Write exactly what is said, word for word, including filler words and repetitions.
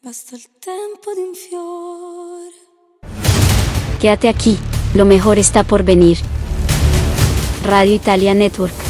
Basta il tempo di un fiore. Quédate aquí, lo mejor está por venir. Radio Italia Network.